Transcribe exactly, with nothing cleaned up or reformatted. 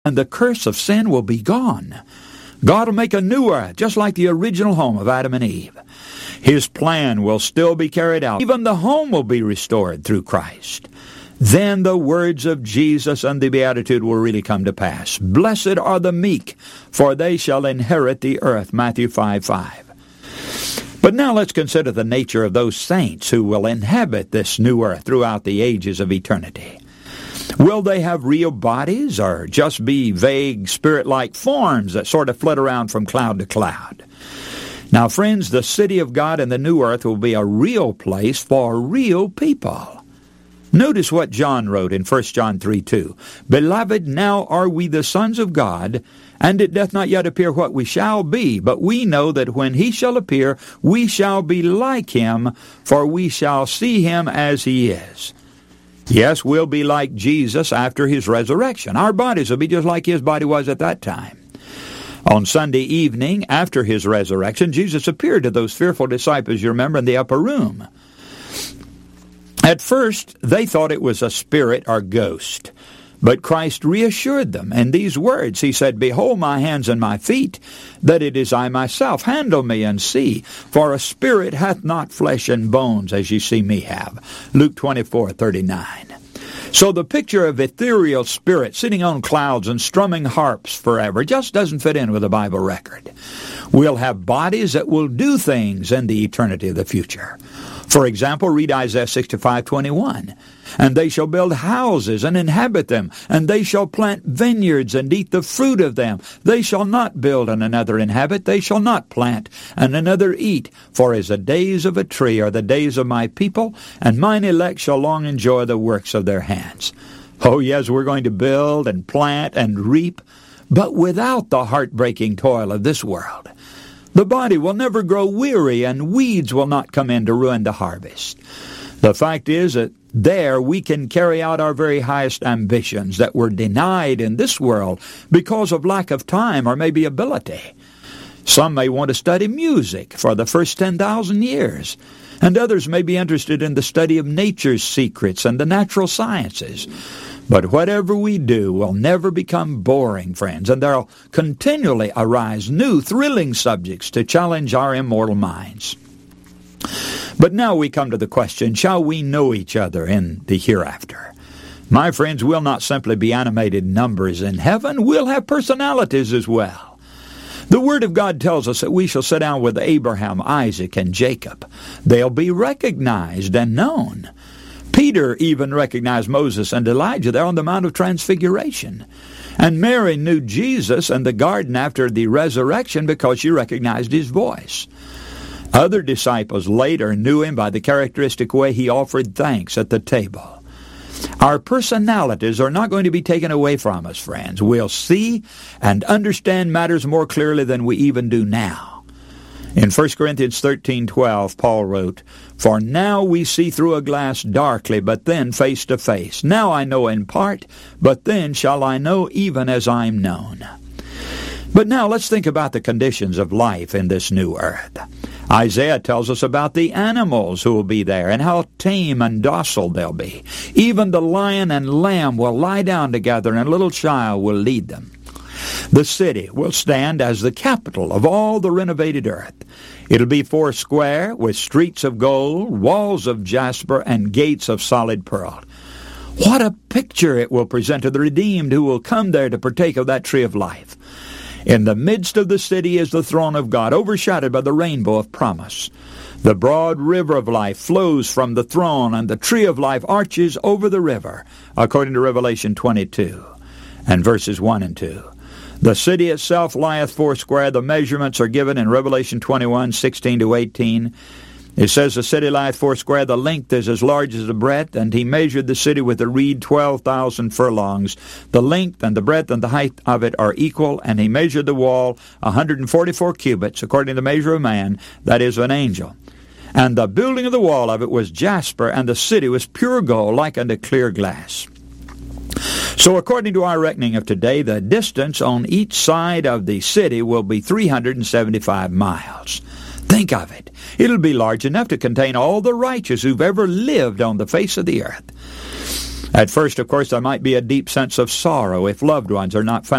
and the curse of sin will be gone. God will make a new earth, just like the original home of Adam and Eve. His plan will still be carried out. Even the home will be restored through Christ. Then the words of Jesus and the Beatitude will really come to pass. Blessed are the meek, for they shall inherit the earth. Matthew five five. But now let's consider the nature of those saints who will inhabit this new earth throughout the ages of eternity. Will they have real bodies or just be vague spirit-like forms that sort of flit around from cloud to cloud? Now, friends, the city of God and the new earth will be a real place for real people. Notice what John wrote in First John three two. Beloved, now are we the sons of God, and it doth not yet appear what we shall be, but we know that when he shall appear, we shall be like him, for we shall see him as he is. Yes, we'll be like Jesus after his resurrection. Our bodies will be just like his body was at that time. On Sunday evening, after his resurrection, Jesus appeared to those fearful disciples, you remember, in the upper room. At first, they thought it was a spirit or ghost. But Christ reassured them in these words. He said, Behold my hands and my feet, that it is I myself. Handle me and see, for a spirit hath not flesh and bones, as ye see me have. Luke twenty-four thirty-nine. So the picture of ethereal spirits sitting on clouds and strumming harps forever just doesn't fit in with the Bible record. We'll have bodies that will do things in the eternity of the future. For example, read Isaiah sixty-five twenty-one. And they shall build houses and inhabit them, and they shall plant vineyards and eat the fruit of them. They shall not build and another inhabit, they shall not plant and another eat. For as the days of a tree are the days of my people, and mine elect shall long enjoy the works of their hands. Oh yes, we're going to build and plant and reap, but without the heartbreaking toil of this world. The body will never grow weary, and weeds will not come in to ruin the harvest. The fact is that there we can carry out our very highest ambitions that were denied in this world because of lack of time or maybe ability. Some may want to study music for the first ten thousand years, and others may be interested in the study of nature's secrets and the natural sciences. But whatever we do will never become boring, friends, and there will continually arise new, thrilling subjects to challenge our immortal minds. But now we come to the question, shall we know each other in the hereafter? My friends, we'll not simply be animated numbers in heaven, we'll have personalities as well. The Word of God tells us that we shall sit down with Abraham, Isaac, and Jacob. They'll be recognized and known. Peter even recognized Moses and Elijah there on the Mount of Transfiguration. And Mary knew Jesus in the garden after the resurrection because she recognized his voice. Other disciples later knew him by the characteristic way he offered thanks at the table. Our personalities are not going to be taken away from us, friends. We'll see and understand matters more clearly than we even do now. In First Corinthians thirteen twelve, Paul wrote, For now we see through a glass darkly, but then face to face. Now I know in part, but then shall I know even as I am known. But now let's think about the conditions of life in this new earth. Isaiah tells us about the animals who will be there and how tame and docile they'll be. Even the lion and lamb will lie down together, and a little child will lead them. The city will stand as the capital of all the renovated earth. It'll be four square, with streets of gold, walls of jasper, and gates of solid pearl. What a picture it will present to the redeemed who will come there to partake of that tree of life. In the midst of the city is the throne of God, overshadowed by the rainbow of promise. The broad river of life flows from the throne, and the tree of life arches over the river, according to Revelation twenty-two, and verses one and two. The city itself lieth foursquare. The measurements are given in Revelation twenty-one, sixteen to eighteen. It says, The city lieth foursquare, the length is as large as the breadth, and he measured the city with a reed twelve thousand furlongs. The length and the breadth and the height of it are equal, and he measured the wall a hundred and forty-four cubits, according to the measure of man, that is, of an angel. And the building of the wall of it was jasper, and the city was pure gold, like unto clear glass. So according to our reckoning of today, the distance on each side of the city will be three hundred seventy-five miles. Think of it. It'll be large enough to contain all the righteous who've ever lived on the face of the earth. At first, of course, there might be a deep sense of sorrow if loved ones are not found